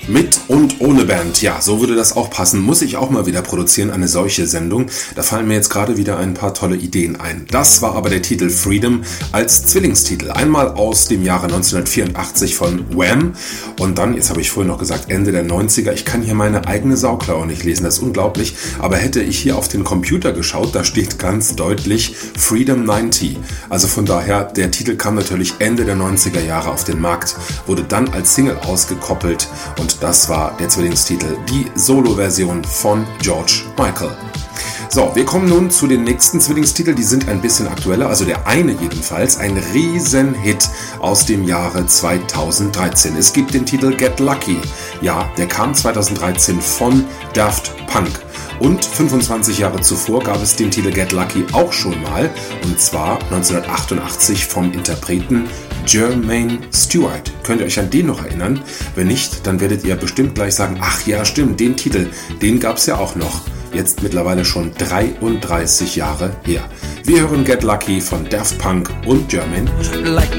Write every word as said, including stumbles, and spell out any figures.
Mit und ohne Band, ja, so würde das auch passen. Muss ich auch mal wieder produzieren, eine solche Sendung. Da fallen mir jetzt gerade wieder ein paar tolle Ideen ein. Das war aber der Titel Freedom als Zwillingstitel. Einmal aus dem Jahre neunzehnhundertvierundachtzig von Wham! Und dann, jetzt habe ich vorhin noch gesagt, Ende der neunziger. Ich kann hier meine eigene Sauklaue nicht lesen, das ist unglaublich. Aber hätte ich hier auf den Computer geschaut, da steht ganz deutlich Freedom neunzig. Also von daher, der Titel kam natürlich Ende der neunziger Jahre auf den Markt, wurde dann als Single ausgekoppelt und das war der Zwillingstitel, die Solo-Version von George Michael. So, wir kommen nun zu den nächsten Zwillingstiteln, die sind ein bisschen aktueller, also der eine jedenfalls, ein Riesenhit aus dem Jahre zweitausenddreizehn. Es gibt den Titel Get Lucky, ja, der kam zweitausenddreizehn von Daft Punk. Und fünfundzwanzig Jahre zuvor gab es den Titel Get Lucky auch schon mal, und zwar neunzehnhundertachtundachtzig vom Interpreten Jermaine Stewart. Könnt ihr euch an den noch erinnern? Wenn nicht, dann werdet ihr bestimmt gleich sagen, ach ja, stimmt, den Titel, den gab es ja auch noch. Jetzt mittlerweile schon dreiunddreißig Jahre her. Wir hören Get Lucky von Daft Punk und Jermaine. Like